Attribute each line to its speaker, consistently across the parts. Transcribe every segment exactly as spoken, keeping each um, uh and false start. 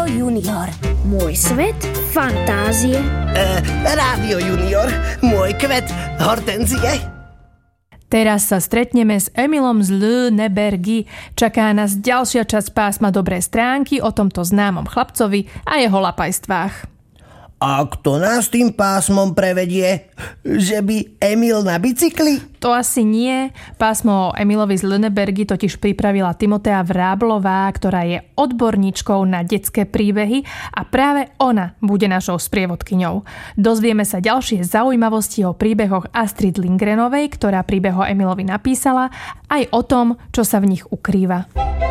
Speaker 1: Junior.
Speaker 2: Môj svet fantázie.
Speaker 3: E, Rádio Junior. Môj kvet hortenzie.
Speaker 4: Teraz sa stretneme s Emilom z Lönnebergy. Čaká nás ďalšia časť pásma Dobré stránky o tomto známom chlapcovi a jeho lapajstvách.
Speaker 3: A kto nás tým pásmom prevedie? Že by Emil na bicykli?
Speaker 4: To asi nie. Pásmo o Emilovi z Lönnebergy totiž pripravila Timotea Vráblová, ktorá je odborníčkou na detské príbehy a práve ona bude našou sprievodkyňou. Dozvieme sa ďalšie zaujímavosti o príbehoch Astrid Lindgrenovej, ktorá príbeh o Emilovi napísala, aj o tom, čo sa v nich ukrýva.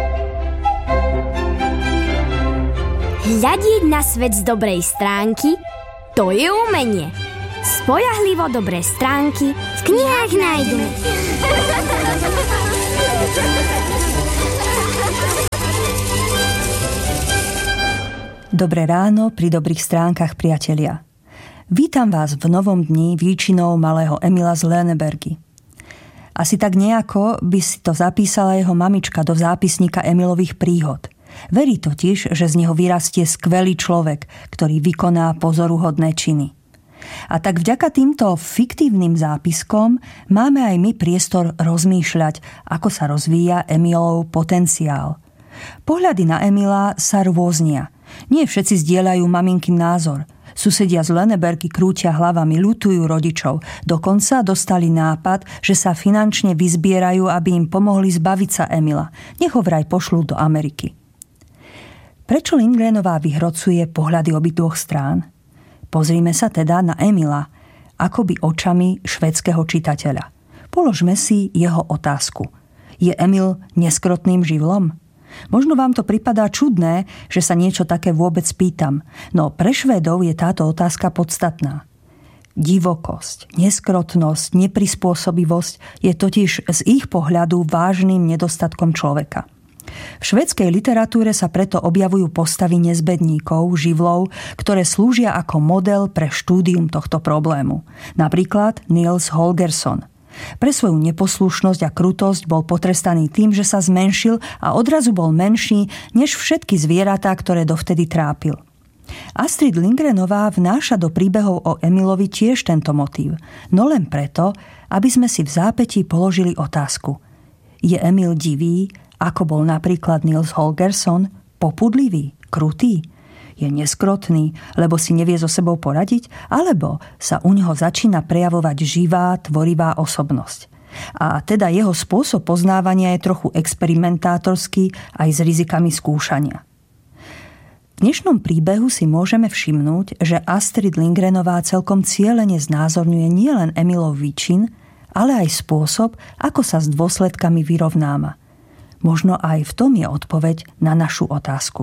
Speaker 1: Hľadieť na svet z dobrej stránky, to je umenie. Spoľahlivo dobré stránky v knihách nájdeme.
Speaker 5: Dobré ráno pri dobrých stránkach, priatelia. Vítam vás v novom dni výčinou malého Emila z Lönnebergy. Asi tak nejako by si to zapísala jeho mamička do zápisníka Emilových príhod. Verí totiž, že z neho vyrastie skvelý človek, ktorý vykoná pozoruhodné činy. A tak vďaka týmto fiktívnym zápiskom máme aj my priestor rozmýšľať, ako sa rozvíja Emilov potenciál. Pohľady na Emila sa rôznia. Nie všetci zdieľajú maminkin názor. Susedia z Lönnebergy krútia hlavami, ľutujú rodičov. Dokonca dostali nápad, že sa finančne vyzbierajú, aby im pomohli zbaviť sa Emila. Nech ho vraj pošlú do Ameriky. Prečo Lindgrenová vyhrocuje pohľady obidvoch strán? Pozrime sa teda na Emila, akoby očami švédskeho čitateľa. Položme si jeho otázku. Je Emil neskrotným živlom? Možno vám to pripadá čudné, že sa niečo také vôbec pýtam, no pre Švédov je táto otázka podstatná. Divokosť, neskrotnosť, neprispôsobivosť je totiž z ich pohľadu vážnym nedostatkom človeka. V švédskej literatúre sa preto objavujú postavy nezbedníkov, živlov, ktoré slúžia ako model pre štúdium tohto problému. Napríklad Niels Holgersson. Pre svoju neposlušnosť a krutosť bol potrestaný tým, že sa zmenšil a odrazu bol menší než všetky zvieratá, ktoré dovtedy trápil. Astrid Lindgrenová vnáša do príbehov o Emilovi tiež tento motív, no len preto, aby sme si v zápätí položili otázku. Je Emil divý, ako bol napríklad Niels Holgersson, popudlivý, krutý? Je neskrotný, lebo si nevie so sebou poradiť? Alebo sa u neho začína prejavovať živá, tvorivá osobnosť? A teda jeho spôsob poznávania je trochu experimentátorský aj s rizikami skúšania. V dnešnom príbehu si môžeme všimnúť, že Astrid Lindgrenová celkom cielene znázorňuje nielen Emilov výčin, ale aj spôsob, ako sa s dôsledkami vyrovnáva. Možno aj v tom je odpoveď na našu otázku.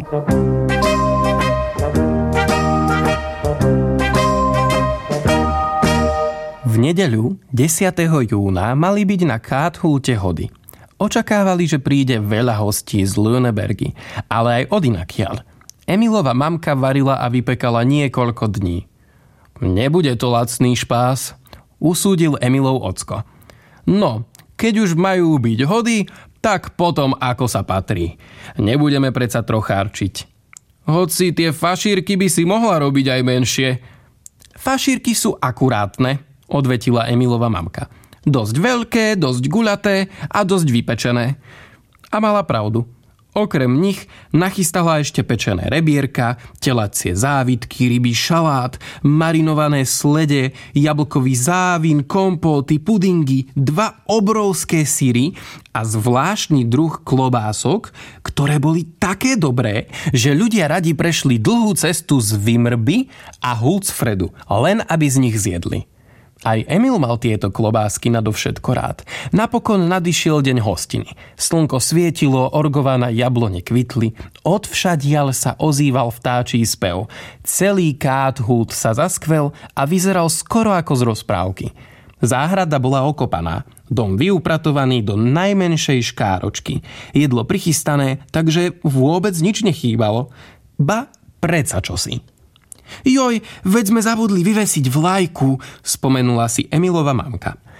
Speaker 6: V nedeľu desiateho júna mali byť na Kathulte hody. Očakávali, že príde veľa hostí z Lönnebergy, ale aj odinakiaľ. Emilova mamka varila a vypekala niekoľko dní. Nebude to lacný špás, usúdil Emilov ocko. No, keď už majú byť hody, tak potom ako sa patrí. Nebudeme predsa trochárčiť. Hoci tie fašírky by si mohla robiť aj menšie. Fašírky sú akurátne, odvetila Emilova mamka. Dosť veľké, dosť guľaté a dosť vypečené. A mala pravdu. Okrem nich nachystala ešte pečené rebierka, telacie závitky, rybí šalát, marinované slede, jablkový závin, kompóty, pudingy, dva obrovské syry a zvláštny druh klobások, ktoré boli také dobré, že ľudia radi prešli dlhú cestu z Vimrby a Hultsfredu, len aby z nich zjedli. Aj Emil mal tieto klobásky nadovšetko rád. Napokon nadišiel deň hostiny. Slnko svietilo, orgované jablone kvitli, odvšadiaľ sa ozýval vtáčí spev. Celý Kathult sa zaskvel a vyzeral skoro ako z rozprávky. Záhrada bola okopaná, dom vyupratovaný do najmenšej škáročky. Jedlo prichystané, takže vôbec nič nechýbalo. Ba, predsa čosi. Joj, veď sme zabudli vyvesiť vlajku, spomenula si Emilova mamka.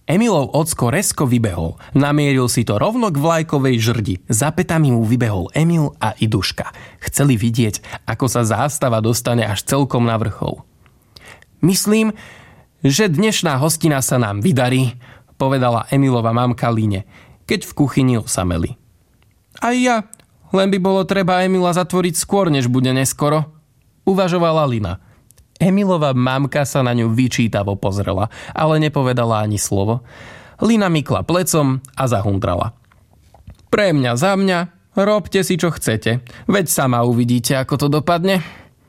Speaker 6: Emilov ocko rezko vybehol. Namieril si to rovno k vlajkovej žrdi. Za pätami mu vybehol Emil a Iduška. Chceli vidieť, ako sa zástava dostane až celkom na vrchol. Myslím, že dnešná hostina sa nám vydarí, povedala Emilova mamka Line, keď v kuchyni osameli. Aj ja, len by bolo treba Emila zatvoriť skôr, než bude neskoro, uvažovala Lina. Emilova mamka sa na ňu vyčítavo pozrela, ale nepovedala ani slovo. Lina mykla plecom a zahundrala. Pre mňa za mňa, robte si čo chcete, veď sama uvidíte, ako to dopadne.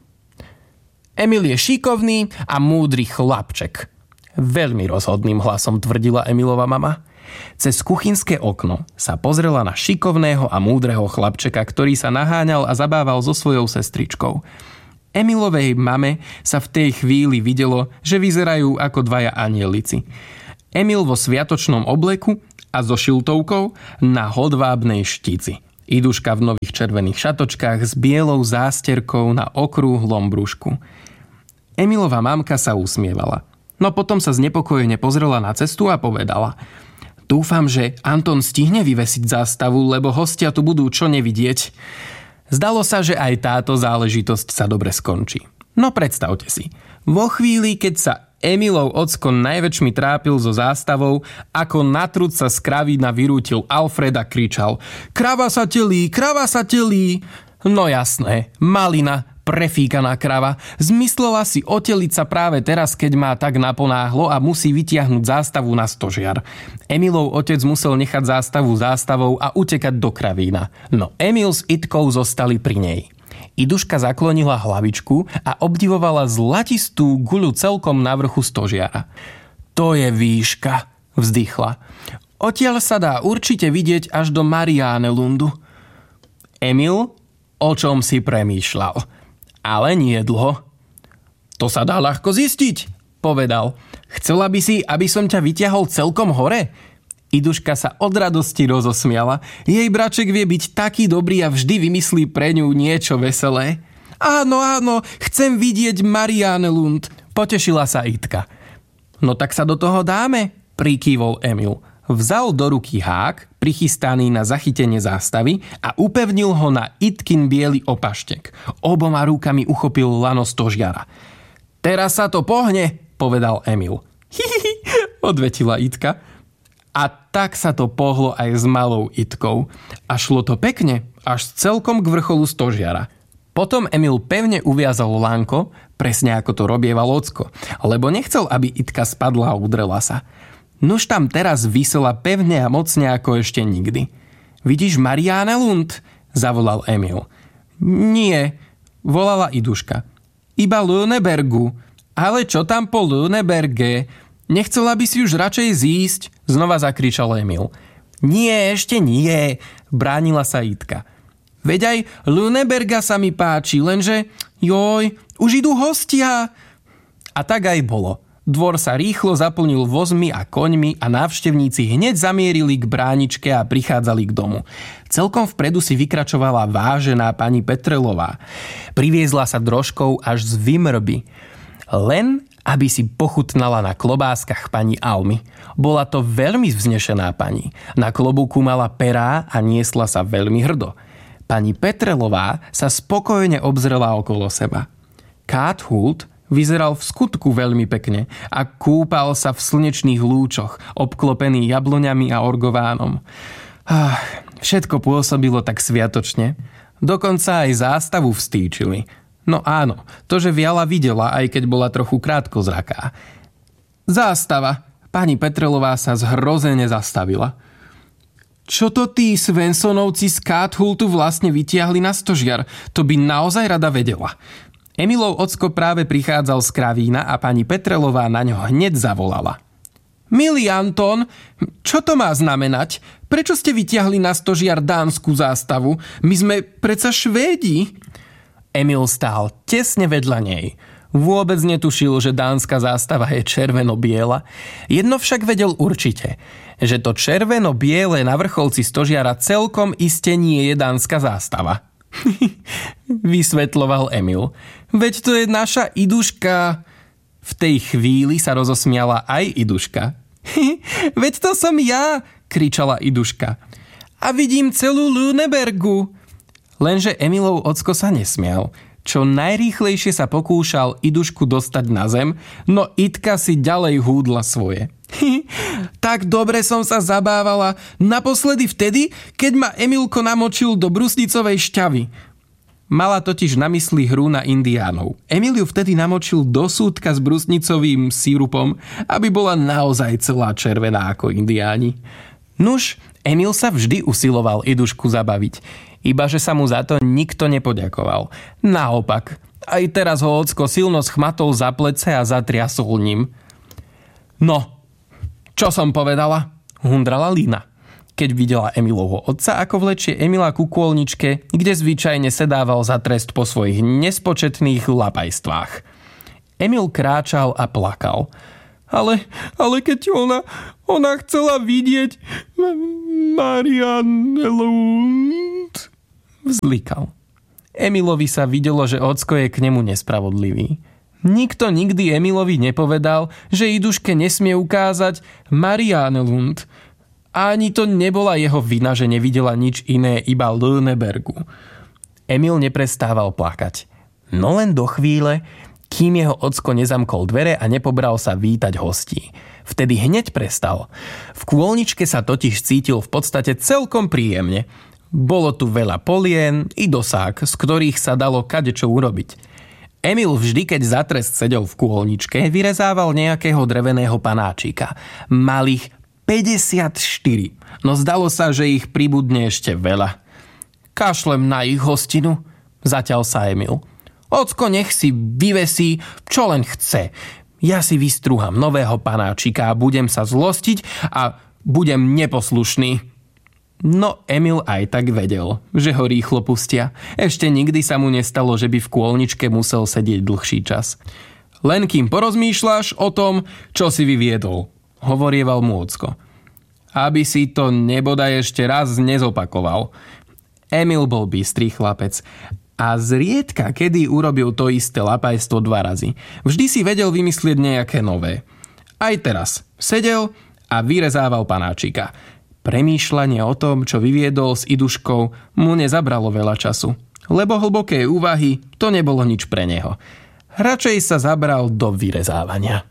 Speaker 6: Emil je šikovný a múdry chlapček. Veľmi rozhodným hlasom tvrdila Emilova mama. Cez kuchynské okno sa pozrela na šikovného a múdreho chlapčeka, ktorý sa naháňal a zabával so svojou sestričkou. Emilovej mame sa v tej chvíli videlo, že vyzerajú ako dvaja anielici. Emil vo sviatočnom obleku a so šiltovkou na hodvábnej štici. Iduška v nových červených šatočkách s bielou zásterkou na okrúhlom brúšku. Emilova mamka sa usmievala, no potom sa znepokojene pozrela na cestu a povedala: Dúfam, že Anton stihne vyvesiť zástavu, lebo hostia tu budú čo nevidieť. Zdalo sa, že aj táto záležitosť sa dobre skončí. No predstavte si, vo chvíli, keď sa Emilov ocko najväčšmi trápil so zástavou, ako na trúd sa z kravína vyrútil Alfred a kričal: Krava sa telí, krava sa telí! No jasné, Malina, prefíkaná krava, zmyslela si oteliť sa práve teraz, keď má tak naponáhlo a musí vytiahnuť zástavu na stožiar. Emilov otec musel nechať zástavu zástavou a utekať do kravína. No Emil s Itkou zostali pri nej. Iduška zaklonila hlavičku a obdivovala zlatistú guľu celkom na vrchu stožiara. To je výška, vzdychla. Odtiaľ sa dá určite vidieť až do Mariánelundu. Emil o čom si premýšľal. Ale nie dlho. To sa dá ľahko zistiť, povedal. Chcela by si, aby som ťa vyťahol celkom hore? Iduška sa od radosti rozosmiala. Jej braček vie byť taký dobrý a vždy vymyslí pre ňu niečo veselé. Áno, áno, chcem vidieť Mariánelund, potešila sa Itka. No tak sa do toho dáme, prikývol Emil. Vzal do ruky hák, prichystaný na zachytenie zástavy a upevnil ho na Itkin biely opaštek. Oboma rukami uchopil lano stožiara. Teraz sa to pohne, povedal Emil. Hihihi, odvetila Itka. A tak sa to pohlo aj s malou Itkou. A šlo to pekne, až celkom k vrcholu stožiara. Potom Emil pevne uviazal lánko, presne ako to robieval ocko, lebo nechcel, aby Itka spadla a udrela sa. Nuž tam teraz visela pevne a mocne ako ešte nikdy. Vidíš Mariánelund? Zavolal Emil. Nie, volala Iduška. Iba Lünebergu. Ale čo tam po Lüneberge? Nechcela by si už radšej zísť? Znova zakričal Emil. Nie, ešte nie, bránila sa Itka. Veď aj Lüneberga sa mi páči, lenže joj, už idú hostia. A tak aj bolo. Dvor sa rýchlo zaplnil vozmi a koňmi a návštevníci hneď zamierili k bráničke a prichádzali k domu. Celkom vpredu si vykračovala vážená pani Petrelová. Priviezla sa drožkou až z Vymrby. Len aby si pochutnala na klobáskach pani Almy. Bola to veľmi vznešená pani. Na klobúku mala perá a niesla sa veľmi hrdo. Pani Petrelová sa spokojne obzrela okolo seba. Kathult vyzeral v skutku veľmi pekne a kúpal sa v slnečných lúčoch, obklopený jabloňami a orgovánom. Ah, všetko pôsobilo tak sviatočne. Dokonca aj zástavu vstýčili. No áno, to, že Viala videla, aj keď bola trochu krátkozraká. Zástava. Pani Petrelová sa zhrozene zastavila. Čo to tí Svensonovci z Kathultu vlastne vytiahli na stožiar? To by naozaj rada vedela. Emilov ocko práve prichádzal z kravína a pani Petrelová na ňo hneď zavolala. Milý Anton, čo to má znamenať? Prečo ste vytiahli na stožiar dánsku zástavu? My sme predsa Švédi. Emil stál tesne vedľa nej. Vôbec netušil, že dánska zástava je červeno-biela. Jedno však vedel určite, že to červeno-biele na vrcholci stožiara celkom iste nie je dánska zástava. Vysvetloval Emil. Veď to je naša Iduška. V tej chvíli sa rozosmiala aj Iduška. Veď to som ja, kričala Iduška. A vidím celú Lünebergu. Lenže Emilov ocko sa nesmial. Čo najrýchlejšie sa pokúšal Idušku dostať na zem, no Itka si ďalej húdla svoje. Tak dobre som sa zabávala. Naposledy vtedy, keď ma Emilko namočil do brusnicovej šťavy. Mala totiž na mysli hru na indiánov. Emil ju vtedy namočil do súdka s brusnicovým sírupom, aby bola naozaj celá červená ako indiáni. Nuž, Emil sa vždy usiloval Idušku zabaviť, ibaže sa mu za to nikto nepoďakoval. Naopak, aj teraz ho ocko silno schmatol za plece a zatriasol ním. No, čo som povedala? Hundrala Lina, keď videla Emilovho otca, ako vlečie Emila ku kôlničke, kde zvyčajne sedával za trest po svojich nespočetných lapajstvách. Emil kráčal a plakal. Ale, ale keď ona, ona chcela vidieť Marianne Lund, vzlikal. Emilovi sa videlo, že ocko je k nemu nespravodlivý. Nikto nikdy Emilovi nepovedal, že Iduške nesmie ukázať Marianne Lund. A ani to nebola jeho vina, že nevidela nič iné, iba Lünebergu. Emil neprestával plakať. No len do chvíle, kým jeho ocko nezamkol dvere a nepobral sa vítať hostí. Vtedy hneď prestal. V kôlničke sa totiž cítil v podstate celkom príjemne. Bolo tu veľa polien i dosák, z ktorých sa dalo kadečo urobiť. Emil vždy, keď za trest sedel v kôlničke, vyrezával nejakého dreveného panáčika. Malých päťdesiatštyri. No zdalo sa, že ich pribudne ešte veľa. Kašlem na ich hostinu, zaťal sa Emil. Ocko nech si vyvesí, čo len chce. Ja si vystrúham nového panáčika a budem sa zlostiť a budem neposlušný. No Emil aj tak vedel, že ho rýchlo pustia. Ešte nikdy sa mu nestalo, že by v kôlničke musel sedieť dlhší čas. Len kým porozmýšľaš o tom, čo si vyviedol, hovorieval mu ocko. Aby si to nebodaj ešte raz nezopakoval. Emil bol bystrý chlapec a zriedka kedy urobil to isté lapajstvo dva razy. Vždy si vedel vymyslieť nejaké nové. Aj teraz sedel a vyrezával panáčika. Premýšľanie o tom, čo vyviedol s Iduškou, mu nezabralo veľa času. Lebo hlboké úvahy, to nebolo nič pre neho. Radšej sa zabral do vyrezávania.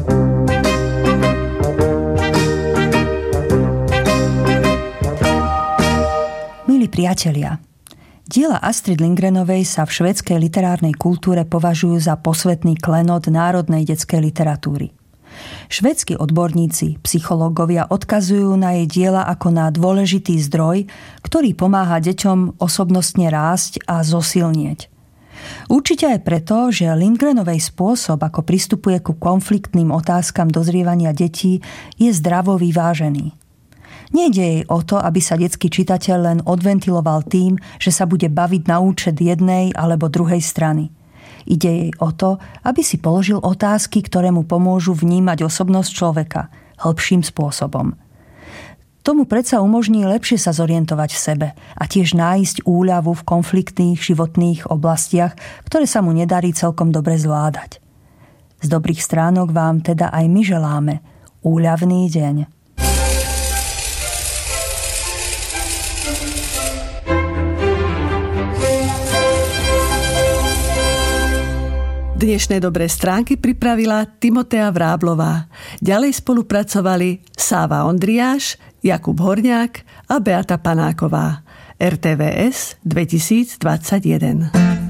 Speaker 5: Milí priatelia, diela Astrid Lindgrenovej sa v švédskej literárnej kultúre považujú za posvätný klenot národnej detskej literatúry. Švédski odborníci, psychológovia odkazujú na jej diela ako na dôležitý zdroj, ktorý pomáha deťom osobnostne rásť a zosilnieť. Určite aj preto, že Lindgrenovej spôsob, ako pristupuje ku konfliktným otázkam dozrievania detí, je zdravo vyvážený. Nejde jej o to, aby sa detský čitateľ len odventiloval tým, že sa bude baviť na účet jednej alebo druhej strany. Ide jej o to, aby si položil otázky, ktoré mu pomôžu vnímať osobnosť človeka hĺbším spôsobom. Tomu predsa umožní lepšie sa zorientovať v sebe a tiež nájsť úľavu v konfliktných životných oblastiach, ktoré sa mu nedarí celkom dobre zvládať. Z dobrých stránok vám teda aj my želáme úľavný deň.
Speaker 7: Dnešné dobré stránky pripravila Timotea Vráblová. Ďalej spolupracovali Sáva Ondriáš, Jakub Horňák a Beata Panáková. er té vé es dvetisícdvadsaťjeden.